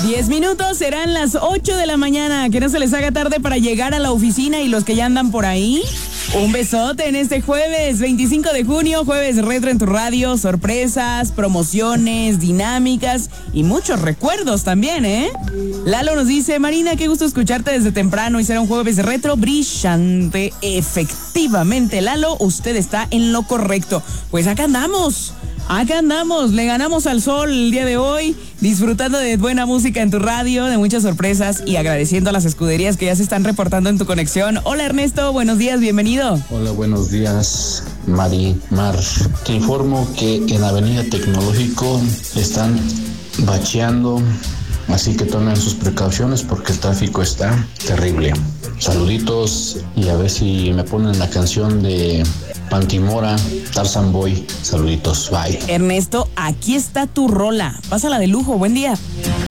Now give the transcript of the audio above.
10 minutos, serán las 8 de la mañana. Que no se les haga tarde para llegar a la oficina y los que ya andan por ahí. Un besote en este jueves 25 de junio, jueves retro en tu radio, sorpresas, promociones, dinámicas y muchos recuerdos también, ¿eh? Lalo nos dice, Marina, qué gusto escucharte desde temprano y será un jueves retro brillante. Efectivamente, Lalo, usted está en lo correcto. Pues acá andamos, le ganamos al sol el día de hoy, disfrutando de buena música en tu radio, de muchas sorpresas y agradeciendo a las escuderías que ya se están reportando en tu conexión. Hola Ernesto, buenos días, bienvenido. Hola, buenos días, Mar. Te informo que en Avenida Tecnológico están bacheando, así que tomen sus precauciones porque el tráfico está terrible. Saluditos y a ver si me ponen la canción de Pantimora, Tarzan Boy. Saluditos, bye. Ernesto, aquí está tu rola. Pásala de lujo, buen día.